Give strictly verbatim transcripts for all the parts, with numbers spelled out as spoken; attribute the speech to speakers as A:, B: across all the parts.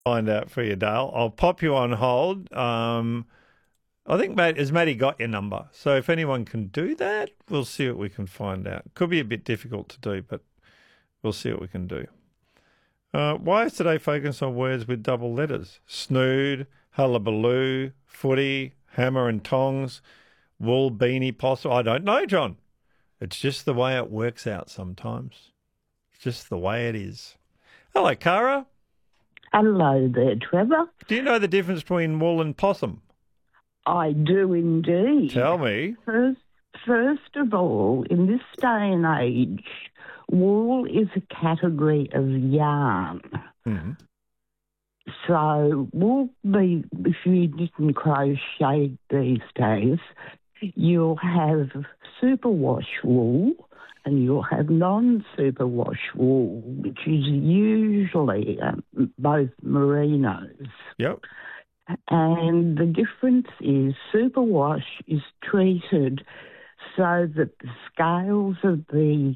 A: Find out for you, Dale. I'll pop you on hold. Um, I think, Matt, has Maddie got your number? So if anyone can do that, we'll see what we can find out. Could be a bit difficult to do, but we'll see what we can do. Uh, why is today focused on words with double letters? Snood, hullabaloo, footy, hammer and tongs, wool, beanie, possum. I don't know, John. It's just the way it works out sometimes. It's just the way it is. Hello, Cara.
B: Hello there, Trevor.
A: Do you know the difference between wool and possum?
B: I do indeed.
A: Tell me.
B: First, first of all, in this day and age, wool is a category of yarn.
A: Mm-hmm.
B: So wool, be, if you didn't crochet these days, you'll have superwash wool and you'll have non-superwash wool, which is usually um, both merinos.
A: Yep.
B: And the difference is superwash is treated so that the scales of the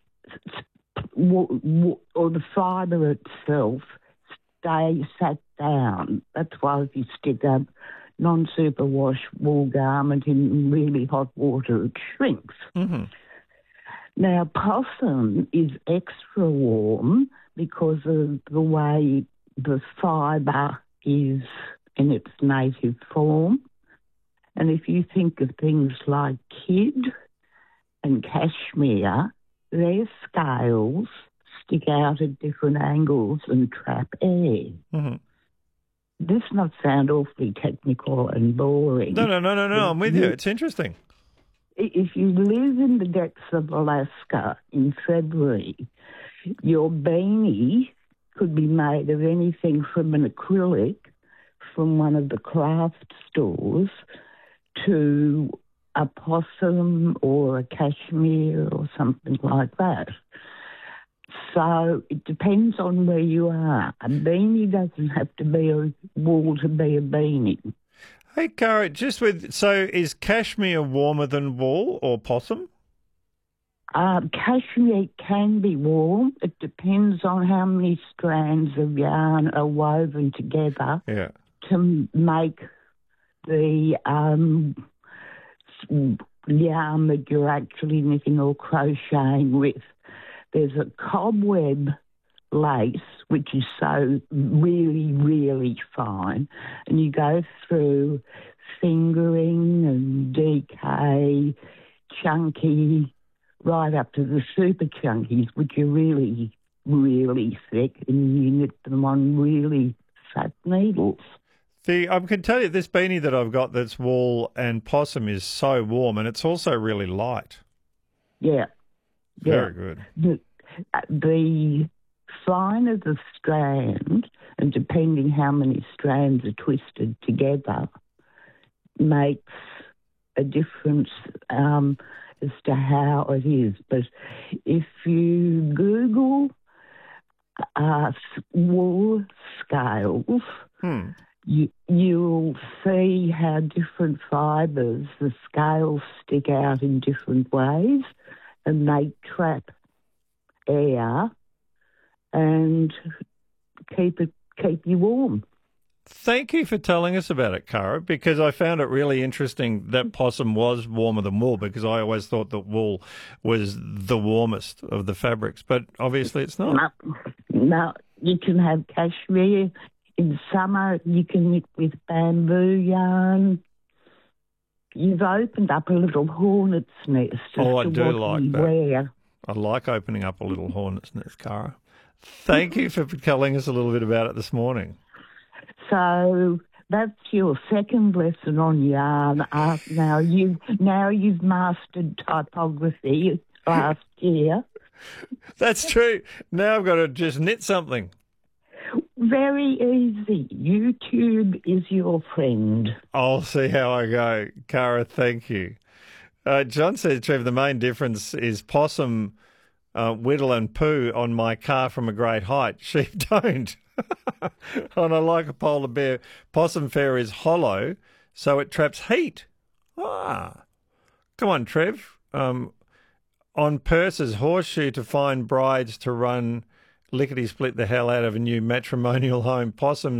B: or the fibre itself stay sat down. That's why if you stick a non-superwash wool garment in really hot water, it shrinks.
A: Mm-hmm.
B: Now, possum is extra warm because of the way the fibre is in its native form. And if you think of things like kid and cashmere, their scales stick out at different angles and trap air.
A: Mm-hmm.
B: This not sound awfully technical and boring.
A: No, no, no, no, no. I'm with you. It's interesting.
B: If you live in the depths of Alaska in February, your beanie could be made of anything from an acrylic from one of the craft stores to a possum or a cashmere or something like that. So it depends on where you are. A beanie doesn't have to be a wool to be a beanie.
A: Hey, Cara, just with, so is cashmere warmer than wool or possum?
B: Uh, cashmere can be warm. It depends on how many strands of yarn are woven together
A: Yeah.
B: to make the um, yarn that you're actually knitting or crocheting with. There's a cobweb lace, which is so really, really fine, and you go through fingering and D K, chunky, right up to the super chunkies, which are really, really thick, and you knit them on really fat needles.
A: The I can tell you this beanie that I've got that's wool and possum is so warm, and it's also really light.
B: Yeah.
A: Very
B: yeah.
A: good.
B: The, the finer the strand, and depending how many strands are twisted together, makes a difference um, as to how it is. But if you Google uh, wool scales,
A: Hmm.
B: you, you'll see how different fibres, the scales stick out in different ways, and they trap air and keep it keep you warm.
A: Thank you for telling us about it, Cara, because I found it really interesting that possum was warmer than wool, because I always thought that wool was the warmest of the fabrics, but obviously it's not.
B: No, no, you can have cashmere. In summer, you can knit with bamboo yarn. You've opened up a little hornet's nest.
A: Oh,
B: as
A: I
B: to
A: do
B: what
A: like
B: you
A: that.
B: wear.
A: I like opening up a little hornet's nest, Cara. Thank you for telling us a little bit about it this morning.
B: So that's your second lesson on yarn. Uh, now you now you've mastered typography last year.
A: That's true. Now I've got to just knit something.
B: Very easy. YouTube is your friend.
A: I'll see how I go. Cara, thank you. Uh, John says, Trevor, the main difference is possum uh, whittle and poo on my car from a great height. Sheep don't. And I like a polar bear. Possum fur is hollow, so it traps heat. Ah. Come on, Trev. Um, on purses, horseshoe to find brides to run lickety-split the hell out of a new matrimonial home. Possums